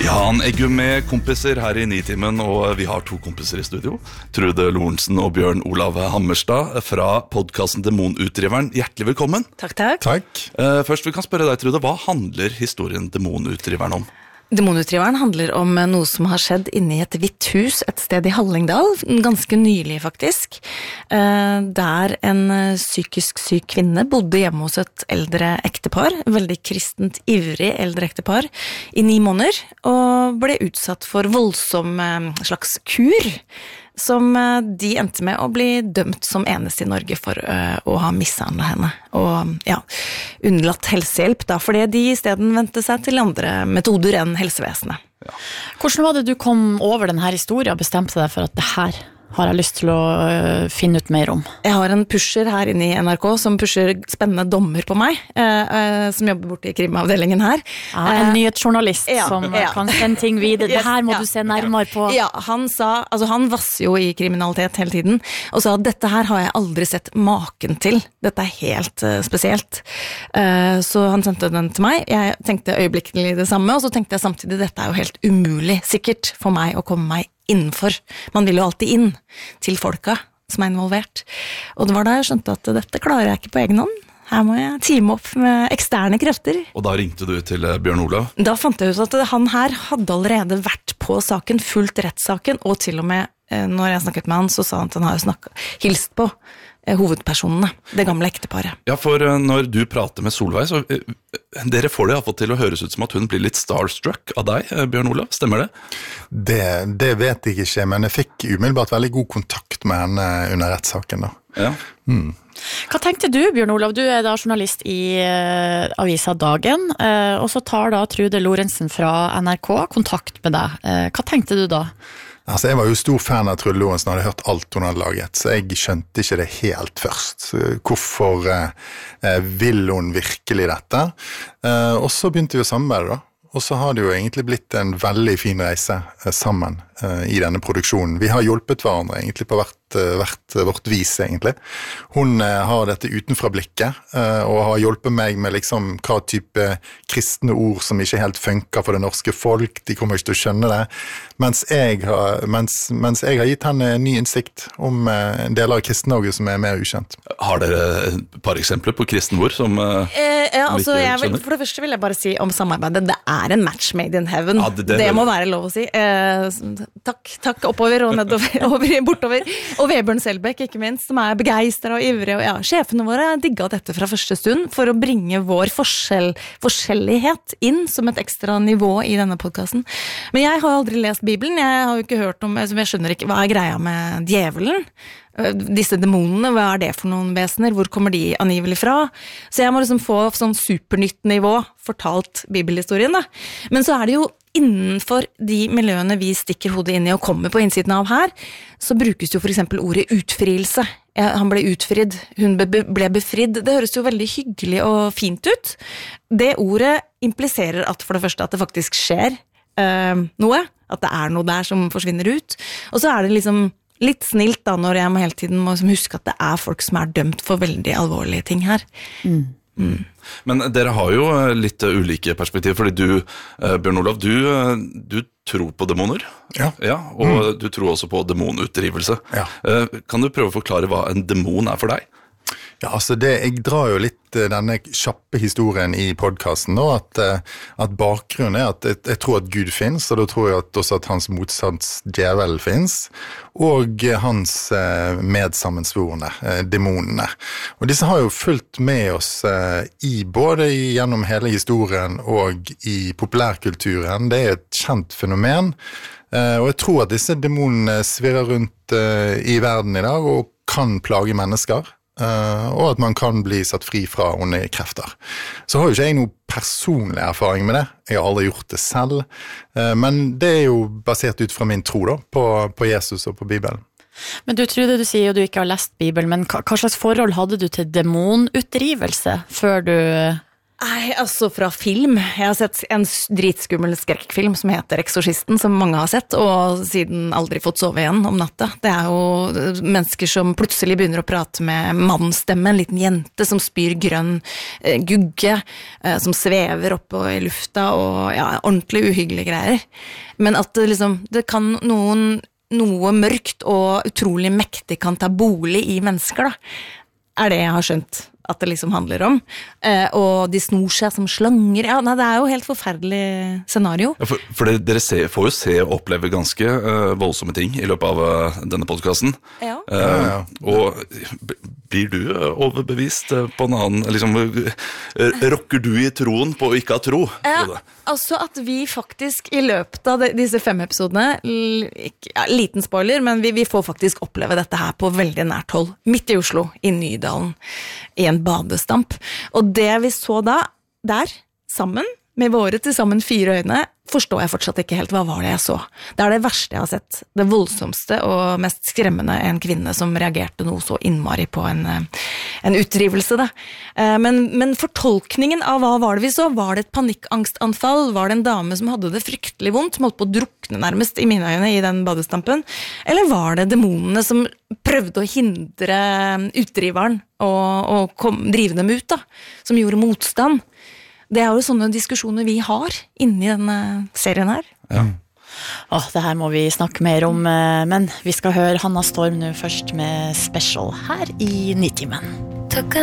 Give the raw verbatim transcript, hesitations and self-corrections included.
Jan Eggum med kompiser her i Nitimen, og vi har to kompiser i studio. Trude Lorentzen og Bjørn Olav Hammerstad fra podcasten Demonutriveren. Hjertelig velkommen. Takk, takk. Takk. Uh, først vi kan spørre deg, Trude, hva handler historien Demonutriveren om? Demonutriveren handler om noe som har skjedd inne i et hvitt hus et sted i Hallingdal, ganske nylig faktisk, der en psykisk syk kvinne bodde hjemme hos et eldre ektepar, veldig kristent ivrig eldre ektepar, i ni måneder, og ble utsatt for voldsom slags kur, som de endte med å bli dømt som eneste i Norge for uh, å ha mishandlet henne. Og ja, unnlatt helsehjelp da, fordi de i stedet vendte seg til andre metoder enn helsevesenet. Ja. Hvordan var det du kom over denne historien og bestemte deg for at det her har jeg lyst til å uh, finne ut mer om? Jeg har en pusher her inne i N R K som pusher spennende dommer på meg, uh, uh, som jobber borte i krimavdelingen her. Ja, en nyhetsjournalist ja, som ja. kan sende ting videre. Det her må ja, du se nærmere på. Ja, han sa, altså han vasser jo i kriminalitet hele tiden, og sa at dette her har jeg aldri sett maken til. Dette er helt uh, spesielt. Uh, så han sendte den til meg. Jeg tenkte øyeblikkelig det samme, og så tenkte jeg samtidig, dette er jo helt umulig sikkert for meg å komme meg innenfor. Man vil jo alltid inn til folka som er involvert. Og det var da jeg skjønte at dette klarer jeg ikke på egen hånd. Her må jeg teame opp med eksterne krefter. Og da ringte du til Bjørn Olav? Da fant jeg ut at han her hadde allerede vært på saken, fulgt rettssaken, og til og med når jeg snakket med han, så sa han at han har snakket, hilst på hovedpersonene, det gamle ekteparet. Ja, for når du prater med Solveig, så dere får det i hvert fall til å høres ut som at hun blir litt starstruck av deg, Bjørn Olav, stemmer det? Det, det vet jeg ikke, men jeg fikk umiddelbart veldig god kontakt med henne under rettssaken da. Ja. Mm. Hva tenkte du, Bjørn Olav? Du er da journalist i uh, avisa Dagen, uh, og så tar da Trude Lorentzen fra N R K kontakt med deg. Uh, hva tenkte du da? Altså, jeg var jo stor fan av Trude Lorentzen, hadde hørt alt hun hadde laget, så jeg skjønte ikke det helt først. Hvorfor eh, vil hun virkelig dette? Eh, og så begynte vi å samarbeide da, og så har det jo egentlig blitt en veldig fin reise eh, sammen eh, i denne produksjonen. Vi har hjulpet hverandre egentlig på hvert, hvert vårt vis egentlig. Hun eh, har dette utenfra blikket, eh, og har hjulpet meg med liksom hva type kristne ord som ikke helt funker for det norske folk, de kommer ikke til å skjønne det, mens jeg har, mens, mens jeg har gitt henne en ny innsikt om eh, en del av Kristen-Norge som er mer ukjent. Har dere et par eksempler på kristne ord som eh, eh, ja, altså, jeg vil, skjønner? For det første vil jeg bare si om samarbeidet, det er en match made in heaven. Ja, det, det, det må være lov å si. Eh, takk, takk oppover og nedover, over, bortover. Og Vebjørn Selbekk, ikke minst, som er begeistret og ivrig. Og ja, sjefene våre digget dette fra første stund for å bringe vår forskjell, forskjellighet inn som et ekstra nivå i denne podcasten. Men jeg har aldri lest Bibelen. Jeg har jo ikke hørt om, jeg skjønner ikke, hva er greia med djevelen? Disse demonene, hva er det for noen vesener? Hvor kommer de angivelig fra? Så jeg må liksom få sånn supernytt nivå fortalt bibelhistorien da. Men så er det jo innenfor de miljøene vi stikker hodet inn i og kommer på innsiden av her, så brukes jo for eksempel ordet utfrielse. Ja, han ble utfridd, hun ble befridd. Det høres jo veldig hyggelig og fint ut. Det ordet impliserer at for det første at det faktisk skjer øh, noe, at det er noe der som forsvinner ut. Og så er det liksom litt snilt da, når jeg må hele tiden må huske at det er folk som er dømt for veldig alvorlige ting her. Mm. Mm. Men dere har jo litt ulike perspektiver, fordi du, Bjørn Olav, du, du tror på demoner. Ja. Ja, og mm. du tror også på demonutdrivelse. Ja. Kan du prøve å forklare hva en demon er for deg? Ja, altså det, jeg drar jo litt denne kjappe historien i podcasten nå, at, at bakgrunnen er at jeg, jeg tror at Gud finnes, og da tror jeg at også at hans motsats djevel finnes, og hans medsammensvorene, demonene. Og disse har jo fulgt med oss i både gjennom hele historien og i populærkulturen. Det er et kjent fenomen, og jeg tror at disse demonene svirrer rundt i verden i dag og kan plage mennesker. Uh, og at man kan bli satt fri fra onde krefter. Så har jo ikke jeg noe personlig erfaring med det. Jeg har aldri gjort det selv. Uh, men det er jo basert ut fra min tro da, på, på Jesus og på Bibelen. Men du tror det du sier jo du ikke har lest Bibelen, men hva, hva slags forhold hadde du til demonutdrivelse før du Nei, altså fra film. Jeg har sett en dritskummel skrekkfilm som heter Eksorsisten, som mange har sett, og siden aldri fått sove igjen om natta. Det er jo mennesker som plutselig begynner å prate med mannsstemme, en liten jente som spyr grønn eh, gugge, eh, som svever oppe i lufta, og ja, ordentlig uhyggelige greier. Men at det liksom, det kan noen, noe mørkt og utrolig mektig kan ta bolig i mennesker, da, er det jeg har skjønt at det liksom handler om. Eh, og de snor seg som slanger. Ja, nei, det er jo helt forferdelig scenario. Ja, for for det, dere ser, får jo se og oppleve ganske uh, voldsomme ting i løpet av uh, denne podcasten. Ja. Uh, Ja, ja. Og b- blir du uh, overbevist uh, på en annen, liksom, uh, rokker du i troen på å ikke ha tro? Ja, Frode? altså at vi faktisk i løpet av de, disse fem episodene, l- ikke- ja, liten spoiler, men vi, vi får faktisk oppleve dette her på veldig nært hold, midt i Oslo, i Nydalen, i en badestamp. Og det vi så da, der, sammen, med våre til sammen fire øyne, forstår jeg fortsatt ikke helt hva var det jeg så. Det er det verste jeg har sett. Det voldsomste og mest skremmende en kvinne som reagerte noe så innmari på en, en utdrivelse. Da. Men, men fortolkningen av hva var det vi så? Var det et panikkangstanfall? Var det en dame som hadde det fryktelig vondt, som holdt på å drukne nærmest i mine øyne i den badestampen? Eller var det demonene som prøvde å hindre utdriveren og, og kom, drive dem ut, da? Som gjorde motstand? Det er jo sånne diskusjoner vi har inni denne serien her. Ja. Åh, det her må vi snakke mer om, eh, men vi skal høre Hanna Storm nå først med Special her i Nitimen.